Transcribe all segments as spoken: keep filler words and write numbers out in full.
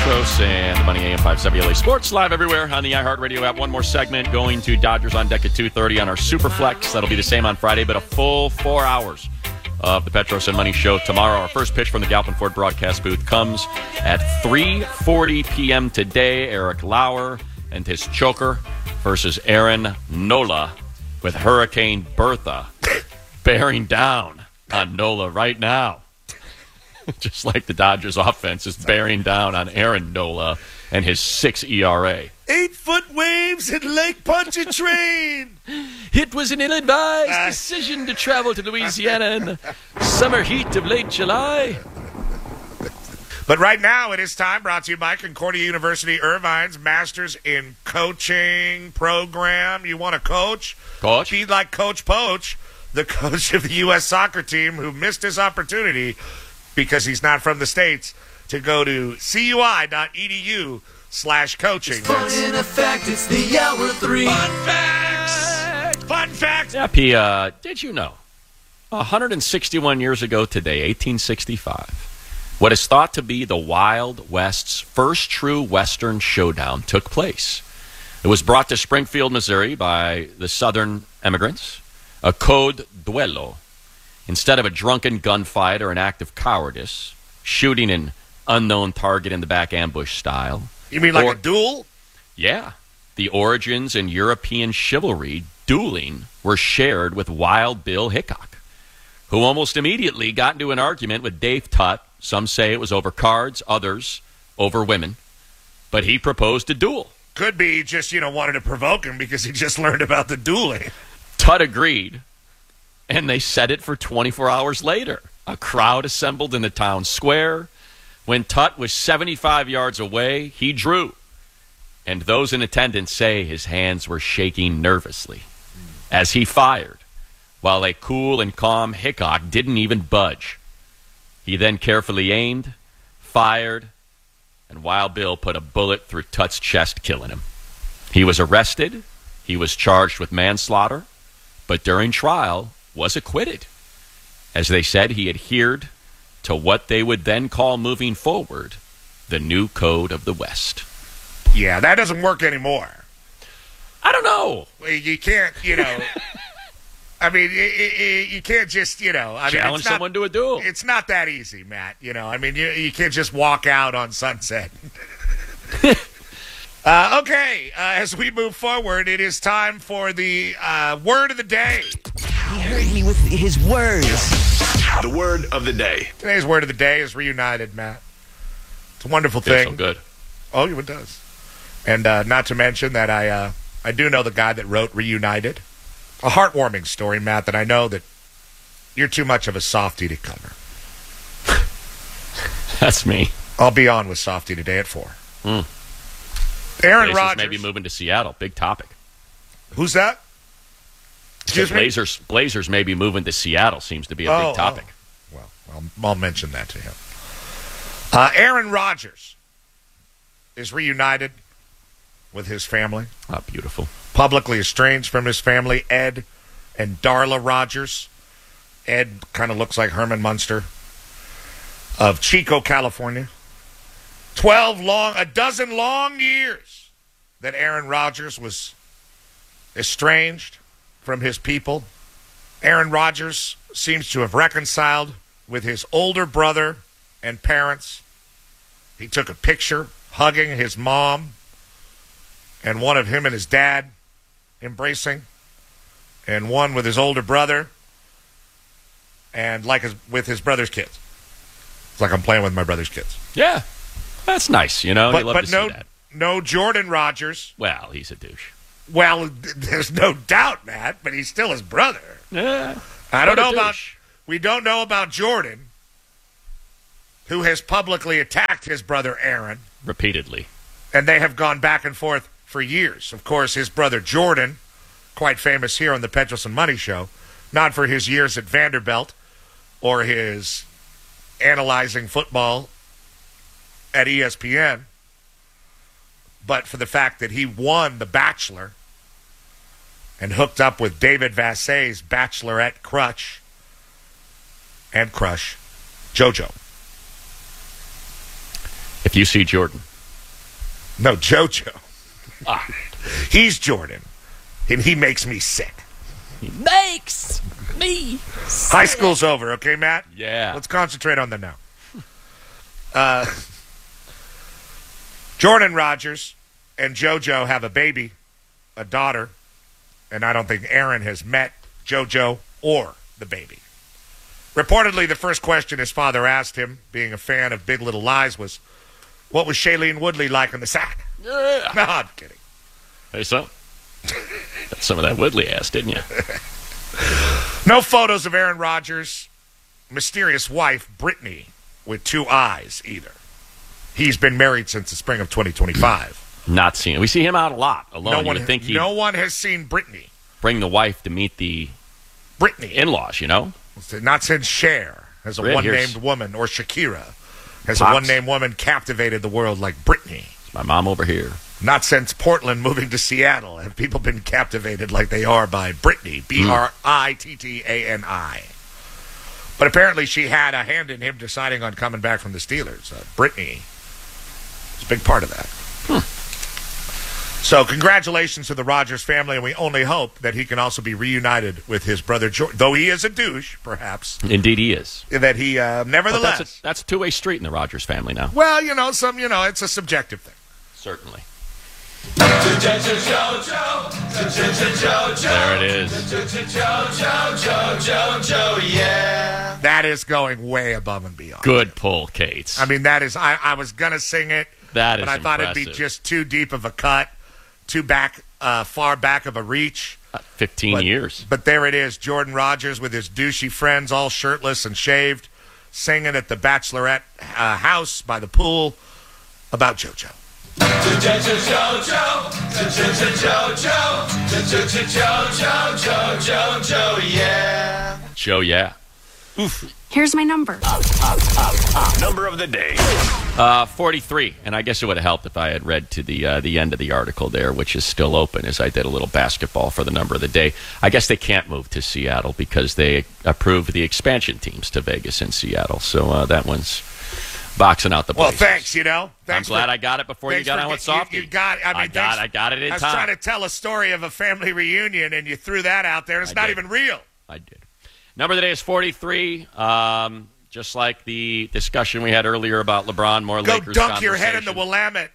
Petros and the Money A M five seventy L A Sports, live everywhere on the iHeartRadio app. One more segment going to Dodgers on deck at two thirty on our Superflex. That'll be the same on Friday, but a full four hours of the Petros and Money Show tomorrow. Our first pitch from the Galpin Ford broadcast booth comes at three forty p.m. today. Eric Lauer and his choker versus Aaron Nola, with Hurricane Bertha bearing down on Nola right now. Just like the Dodgers offense is bearing down on Aaron Nola and his six E R A. Eight-foot waves in Lake Pontchartrain. It was an ill-advised decision to travel to Louisiana in the summer heat of late July. But right now it is time, brought to you by Concordia University Irvine's Masters in Coaching program. You want to coach? Coach? Be like Coach Poach, the coach of the U S soccer team who missed his opportunity because he's not from the States, to go to cui.edu slash coaching. It's fun in effect, it's the hour three. Fun facts! Fun facts! Yeah, P, uh, did you know, one hundred sixty-one years ago today, eighteen sixty-five, what is thought to be the Wild West's first true Western showdown took place. It was brought to Springfield, Missouri by the Southern immigrants, a code duello. Instead of a drunken gunfight or an act of cowardice, shooting an unknown target in the back ambush style. You mean like or, a duel? Yeah. The origins in European chivalry, dueling, were shared with Wild Bill Hickok, who almost immediately got into an argument with Dave Tutt. Some say it was over cards, others over women. But he proposed a duel. Could be just, you know, wanted to provoke him because he just learned about the dueling. Tutt agreed, and they set it for twenty-four hours later. A crowd assembled in the town square. When Tutt was seventy-five yards away, he drew. And those in attendance say his hands were shaking nervously as he fired, while a cool and calm Hickok didn't even budge. He then carefully aimed, fired, and Wild Bill put a bullet through Tutt's chest, killing him. He was arrested. He was charged with manslaughter, but during trial was acquitted. As they said, he adhered to what they would then call, moving forward, the new code of the West. Yeah, that doesn't work anymore. I don't know. You can't, you know... I mean, it, it, you can't just, you know... I Challenge mean, it's not, someone to a duel. It's not that easy, Matt. You know, I mean, you, you can't just walk out on Sunset. uh, okay, uh, as we move forward, it is time for the uh, word of the day. He heard me with his words. The word of the day. Today's word of the day is reunited, Matt. It's a wonderful Feels thing. so good. Oh, it does. And uh, not to mention that I uh, I do know the guy that wrote Reunited. A heartwarming story, Matt, that I know that you're too much of a softie to cover. That's me. I'll be on with Softie today at four. Mm. Aaron Blazers Rodgers. may be moving to Seattle. Big topic. Who's that? Excuse the me? Blazers, Blazers may be moving to Seattle. Seems to be a Oh, big topic. oh. Well, I'll, I'll mention that to him. Uh, Aaron Rodgers is reunited with his family. Oh, beautiful. Publicly estranged from his family, Ed and Darla Rodgers. Ed kind of looks like Herman Munster of Chico, California. Twelve long, a dozen long years that Aaron Rodgers was estranged from his people. Aaron Rodgers seems to have reconciled with his older brother and parents. He took a picture hugging his mom and one of him and his dad embracing, and one with his older brother and like his, with his brother's kids. It's like I'm playing with my brother's kids. Yeah, that's nice. You know, But, you love but to no, see that. no Jordan Rodgers. Well, he's a douche. Well, there's no doubt, Matt, but he's still his brother. Yeah, I don't what a know about. douche. We don't know about Jordan, who has publicly attacked his brother Aaron, Repeatedly. and they have gone back and forth for years. Of course, his brother Jordan, quite famous here on the Petros and Money Show, not for his years at Vanderbilt or his analyzing football at E S P N, but for the fact that he won The Bachelor and hooked up with David Vassay's bachelorette crutch and crush, JoJo. If you see Jordan No, JoJo. Ah. He's Jordan, and he makes me sick. He makes me sick. High school's over, okay, Matt? Yeah. Let's concentrate on the now. Uh, Jordan Rodgers and JoJo have a baby, a daughter, and I don't think Aaron has met JoJo or the baby. Reportedly, the first question his father asked him, being a fan of Big Little Lies, was, what was Shailene Woodley like in the sack? Yeah. No, I'm kidding. Hey, so got some of that Woodley ass, didn't you? No photos of Aaron Rodgers' mysterious wife, Brittany, with two eyes either. He's been married since the spring of twenty twenty-five. Not seen it. We see him out a lot alone. No you one, would think he'd no one has seen Brittany. bring the wife to meet the Brittany. in-laws, you know? Not since Cher has a Right, one-named here's- woman, or Shakira has Fox. a one-named woman captivated the world like Brittany. It's my mom over here. Not since Portland moving to Seattle have people been captivated like they are by Brittany. B R I T T A N I. But apparently she had a hand in him deciding on coming back from the Steelers. Uh, Brittany is a big part of that. So congratulations to the Rodgers family, and we only hope that he can also be reunited with his brother George, though he is a douche, perhaps, Indeed he is. that he, uh, But nevertheless... that's a, that's a two-way street in the Rodgers family now. Well, you know, some, you know, it's a subjective thing. Certainly. There it is. That is going way above and beyond. Good pull, Kate. I mean, that is, I, I was going to sing it, That is but I thought it'd be impressive. just too deep of a cut, too back, uh, far back of a reach. Uh, Fifteen But, years. But there it is, Jordan Rodgers with his douchey friends, all shirtless and shaved, singing at the Bachelorette uh, house by the pool about JoJo. Joe, yeah. Here's my number. Number of the day. Uh, forty-three, and I guess it would have helped if I had read to the uh, the end of the article there, which is still open, as I did a little basketball for the number of the day. I guess they can't move to Seattle because they approved the expansion teams to Vegas and Seattle, so uh, that one's boxing out the Well, places. thanks, you know. I'm Thanks glad for, I got it before you thanks got for on with get- Softy. You, you got, I mean, I got, thanks- I got it in I was time. trying to tell a story of a family reunion, and you threw that out there, and it's I not did. even real. I did. Number of the day is forty-three. Um, just like the discussion we had earlier about LeBron, more Go Lakers dunk your head in the conversation. Willamette.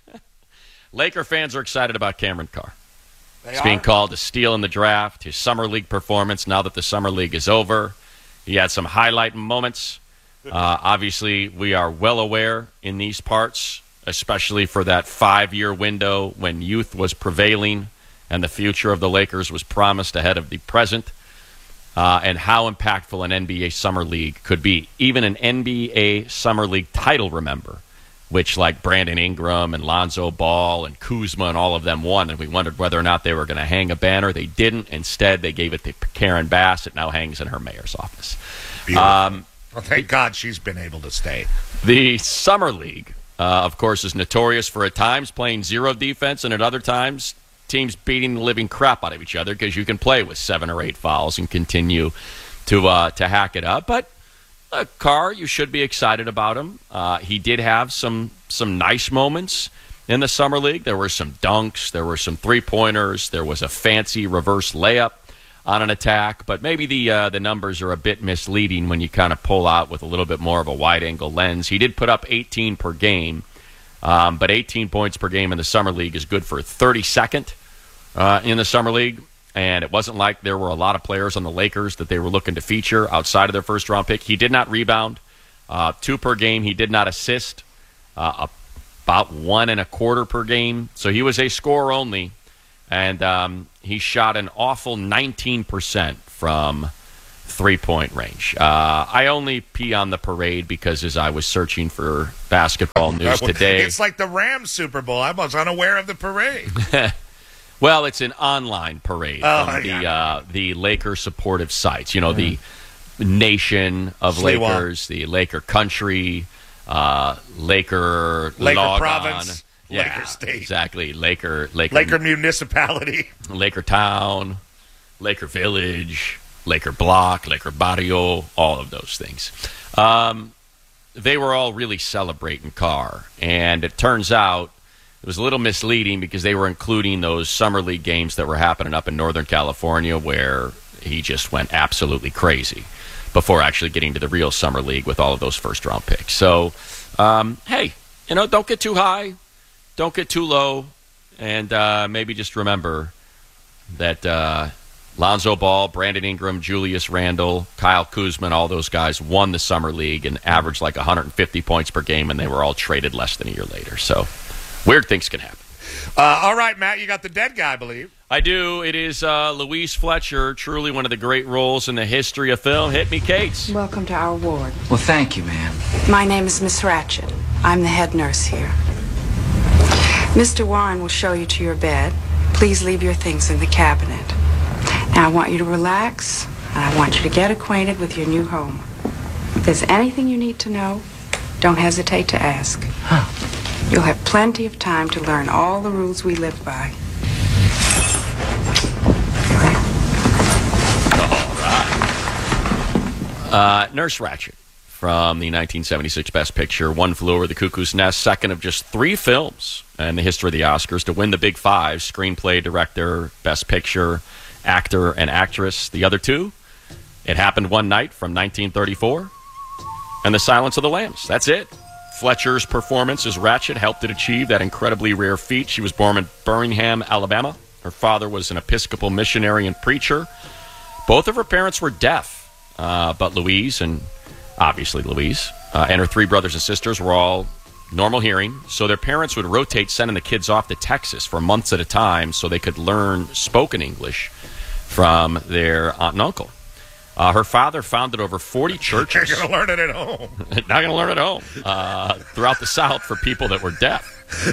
Laker fans are excited about Cameron Carr. They He's are? being called a steal in the draft. His summer league performance, now that the summer league is over, he had some highlight moments. Uh, obviously, we are well aware in these parts, especially for that five-year window when youth was prevailing and the future of the Lakers was promised ahead of the present, uh, and how impactful an N B A summer league could be. Even an N B A summer league title, remember, which like Brandon Ingram and Lonzo Ball and Kuzma and all of them won, and we wondered whether or not they were going to hang a banner. They didn't. Instead, they gave it to Karen Bass. It now hangs in her mayor's office. Um, Well, thank God she's been able to stay. the Summer League, uh, of course, is notorious for at times playing zero defense and at other times teams beating the living crap out of each other because you can play with seven or eight fouls and continue to uh, to hack it up. But uh, Carr, you should be excited about him. Uh, he did have some some nice moments in the Summer League. There were some dunks. There were some three-pointers. There was a fancy reverse layup on an attack, but maybe the uh, the numbers are a bit misleading when you kind of pull out with a little bit more of a wide-angle lens. He did put up eighteen per game, um, but eighteen points per game in the Summer League is good for thirty-second uh, in the Summer League, and it wasn't like there were a lot of players on the Lakers that they were looking to feature outside of their first-round pick. He did not rebound, uh, two per game. He did not assist, uh, about one and a quarter per game, so he was a scorer only. And um, he shot an awful nineteen percent from three-point range. Uh, I only pee on the parade because as I was searching for basketball news today... It's like the Rams Super Bowl. I was unaware of the parade. Well, it's an online parade Oh, from the yeah. uh, the Laker supportive sites. You know, the nation of Sliwa. Lakers, the Laker country, uh, Laker... Laker Logon. province, Yeah, Laker state. exactly. Laker, Laker, Laker municipality. Laker Town, Laker Village, Laker Block, Laker Barrio, all of those things. Um, they were all really celebrating Carr, and it turns out it was a little misleading because they were including those summer league games that were happening up in Northern California where he just went absolutely crazy before actually getting to the real summer league with all of those first round picks. So, um, hey, you know, don't get too high, don't get too low, and uh, maybe just remember that uh, Lonzo Ball, Brandon Ingram, Julius Randle, Kyle Kuzma, all those guys won the summer league and averaged like one hundred fifty points per game, and they were all traded less than a year later. So weird things can happen. Uh, all right, Matt, you got the dead guy, I believe. I do. It is uh, Louise Fletcher, truly one of the great roles in the history of film. Hit me, Kate. Welcome to our ward. Well, thank you, ma'am. My name is Miss Ratchet. I'm the head nurse here. Mister Warren will show you to your bed. Please leave your things in the cabinet. Now, I want you to relax, and I want you to get acquainted with your new home. If there's anything you need to know, don't hesitate to ask. Huh. You'll have plenty of time to learn all the rules we live by. Uh, Nurse Ratchet from the nineteen seventy-six Best Picture, One Flew Over the Cuckoo's Nest, second of just three films in the history of the Oscars to win the Big Five, screenplay, director, Best Picture, actor, and actress. The other two, It Happened One Night from nineteen thirty-four, and The Silence of the Lambs. That's it. Fletcher's performance as Ratchet helped it achieve that incredibly rare feat. She was born in Birmingham, Alabama. Her father was an Episcopal missionary and preacher. Both of her parents were deaf. Uh, but Louise, and obviously Louise, uh, and her three brothers and sisters were all normal hearing, so their parents would rotate sending the kids off to Texas for months at a time so they could learn spoken English from their aunt and uncle. Uh, her father founded over forty churches. You're going to learn it at home. Not going to learn at home. Uh, throughout the South for people that were deaf.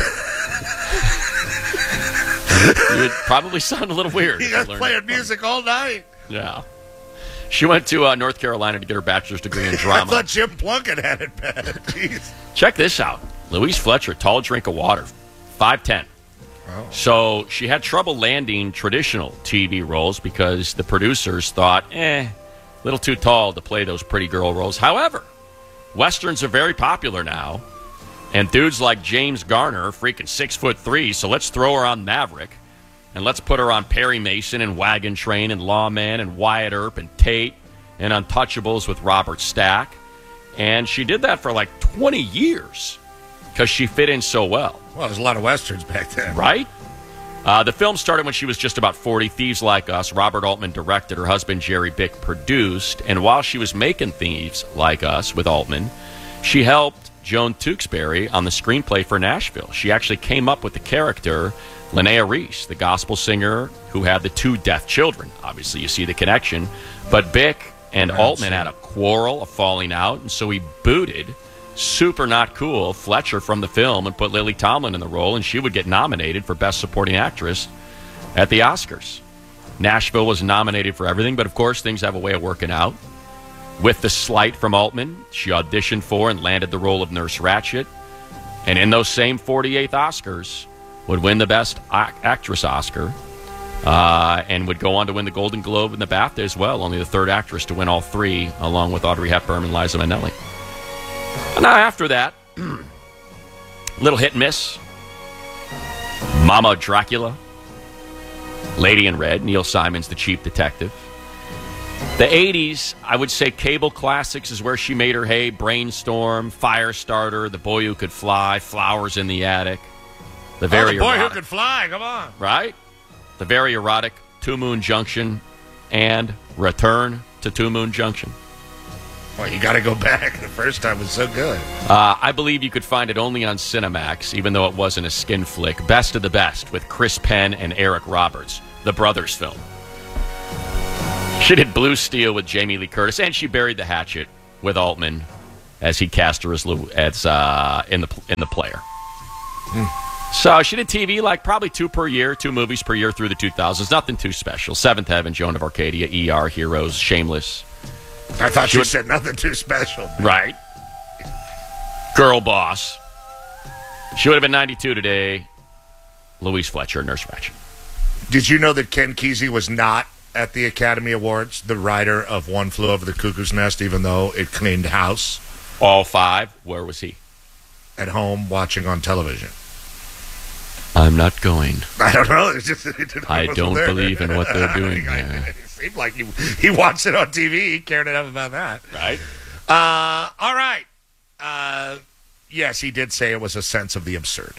You would probably sound a little weird. You guys playing music all night. Yeah. She went to uh, North Carolina to get her bachelor's degree in I drama. thought Jim Plunkett had it bad. Jeez. Check this out. Louise Fletcher, tall drink of water, five ten. Oh. So she had trouble landing traditional T V roles because the producers thought, eh, a little too tall to play those pretty girl roles. However, Westerns are very popular now, and dudes like James Garner are freaking six foot three, so let's throw her on Maverick. And let's put her on Perry Mason and Wagon Train and Lawman and Wyatt Earp and Tate and Untouchables with Robert Stack. And she did that for like twenty years because she fit in so well. Well, there's a lot of Westerns back then. Right? Uh, the film started when she was just about forty. Thieves Like Us, Robert Altman directed. Her husband, Jerry Bick, produced. And while she was making Thieves Like Us with Altman, she helped Joan Tewksbury on the screenplay for Nashville. She actually came up with the character Linnea Reese, the gospel singer who had the two deaf children. Obviously, you see the connection. But Bick and That's Altman it. had a quarrel, a falling out, and so he booted, super not cool, Fletcher from the film and put Lily Tomlin in the role, and she would get nominated for Best Supporting Actress at the Oscars. Nashville was nominated for everything, but of course, things have a way of working out. With the slight from Altman, she auditioned for and landed the role of Nurse Ratchet, and in those same forty-eighth Oscars, would win the Best Actress Oscar, uh, and would go on to win the Golden Globe and the BAFTA as well, only the third actress to win all three, along with Audrey Hepburn and Liza Minnelli. And now after that, little hit and miss. Mama Dracula, Lady in Red, Neil Simon's The Cheap Detective. The eighties, I would say cable classics is where she made her hay. Brainstorm, Firestarter, The Boy Who Could Fly, Flowers in the Attic. The very oh, the boy erotic, who could fly. Come on. right? The very erotic Two Moon Junction and Return to Two Moon Junction. Well, you got to go back. The first time was so good. Uh, I believe you could find it only on Cinemax, even though it wasn't a skin flick. Best of the Best with Chris Penn and Eric Roberts, the brothers film. She did Blue Steel with Jamie Lee Curtis, and she buried the hatchet with Altman as he cast her as, Lou, as uh, in the in the Player. Hmm. So she did T V like probably two per year, two movies per year through the two thousands. Nothing too special. Seventh Heaven, Joan of Arcadia, E R, Heroes, Shameless. I thought She you would- said nothing too special. Right. Girl Boss. She would have been ninety-two today. Louise Fletcher, Nurse Ratchet. Did you know that Ken Kesey was not at the Academy Awards, the writer of One Flew Over the Cuckoo's Nest, even though it cleaned house All five. Where was he? at home watching on television? I'm not going. I don't know. It's just, it I don't there. believe in what they're doing there. It seemed like he, he watched it on T V. He cared enough about that. Right? Uh, all right. Uh, yes, he did say it was a sense of the absurd.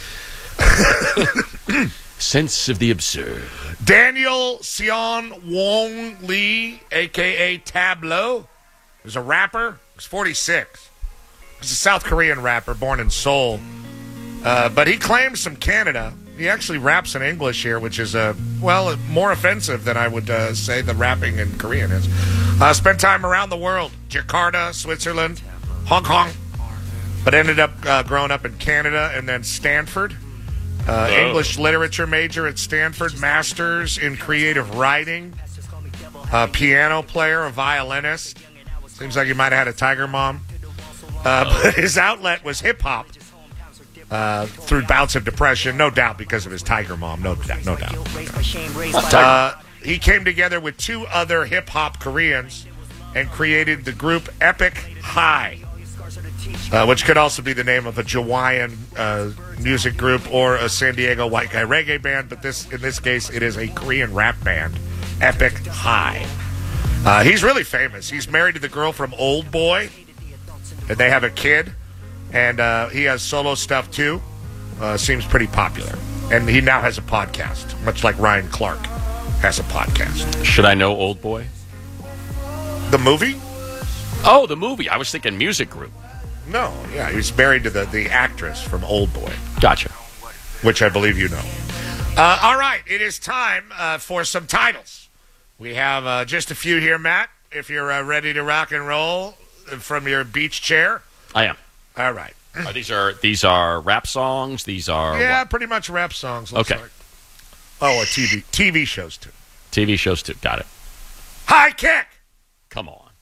Sense of the absurd. Daniel Seon Wong Lee, a k a. Tablo, is a rapper. He's forty-six. He's a South Korean rapper born in Seoul. Uh, but he claims from Canada. He actually raps in English here, which is, uh, well, more offensive than I would uh, say the rapping in Korean is. Uh, spent time around the world. Jakarta, Switzerland, Hong Kong. But ended up uh, growing up in Canada and then Stanford. Uh, oh. English literature major at Stanford. Masters in creative writing. Uh, piano player, a violinist. Seems like he might have had a tiger mom. Uh, oh. But his outlet was hip-hop. Uh, through bouts of depression, no doubt because of his tiger mom, no doubt, no doubt. Uh, he came together with two other hip-hop Koreans and created the group Epic High, uh, which could also be the name of a Hawaiian uh, music group or a San Diego white guy reggae band, but this, in this case, it is a Korean rap band, Epic High. Uh, he's really famous. He's married to the girl from Old Boy, and they have a kid. And uh, he has solo stuff, too. Uh, seems pretty popular. And he now has a podcast, much like Ryan Clark has a podcast. Should I know Old Boy? The movie? Oh, the movie. I was thinking music group. No, yeah. He's married to the, the actress from Old Boy. Gotcha. Which I believe you know. Uh, all right. It is time uh, for some titles. We have uh, just a few here, Matt, if you're uh, ready to rock and roll from your beach chair. I am. All right. Uh, these are these are rap songs. These are Yeah, what? pretty much rap songs. Looks Okay. like. Oh, a T V T V shows too. T V shows too. Got it. High Kick, Come on.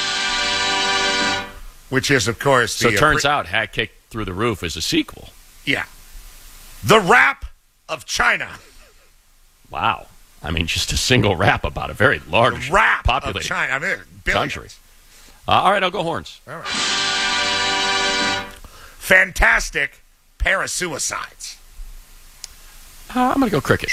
which is of course So the it turns uh, out Hat Kick Through the Roof is a sequel. yeah, the rap of China. Wow. I mean, just a single rap about a very large, The rap populated of China. I mean, billions. country. Uh, all right, I'll go horns. All right. Fantastic pair of suicides. Uh, I'm going to go crickets.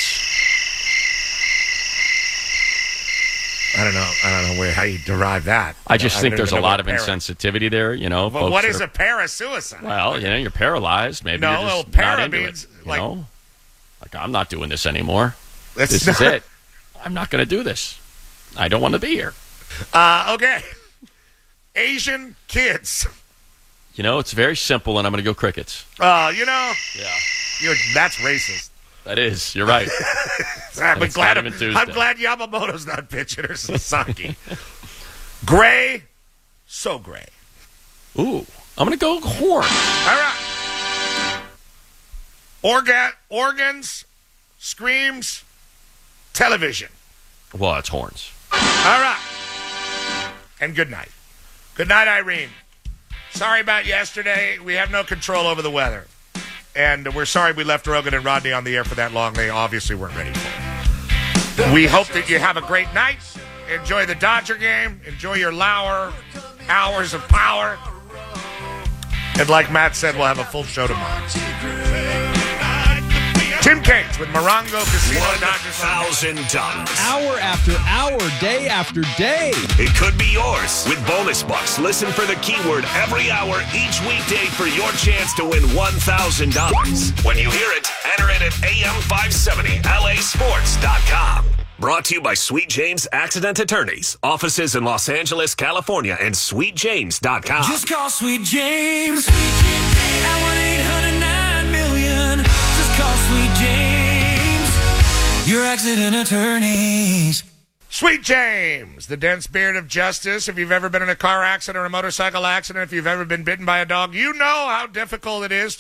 I don't know. I don't know where how you derive that. I just I think don't there's a even know lot what of para- insensitivity there, you know. But folks what is are- a pair of suicides? Well, you know, you're paralyzed. Maybe No, you're just well, para not into means, it, you like- know? Like, I'm not doing this anymore. That's This not- is it. I'm not going to do this. I don't want to be here. Uh, okay. Asian kids. You know, it's very simple, and I'm going to go crickets. Uh, you know, Yeah. you're, that's racist. That is. You're right. I'm it's glad, not even Tuesday. I'm glad Yamamoto's not pitching or Sasaki. Gray, so gray. Ooh. I'm going to go horn. All right. Orga- organs, screams, television. Well, it's horns. All right. And good night. Good night, Irene. Sorry about yesterday. We have no control over the weather. And we're sorry we left Rogan and Rodney on the air for that long. They obviously weren't ready for it. We hope that you have a great night. Enjoy the Dodger game. Enjoy your Lauer hours of power. And like Matt said, we'll have a full show tomorrow. Tim Cates with Morongo Casino One Dodgers. thousand dollars. Hour after hour, day after day. It could be yours. With bonus bucks, listen for the keyword every hour each weekday for your chance to win one thousand dollars. When you hear it, enter it at A M five seventy L A sports dot com. Brought to you by Sweet James Accident Attorneys. Offices in Los Angeles, California, and sweet james dot com. Just call Sweet James at one eight hundred nine million. Just call Sweet James, your accident attorneys. Sweet James, the dense beard of justice. If you've ever been in a car accident or a motorcycle accident, if you've ever been bitten by a dog, you know how difficult it is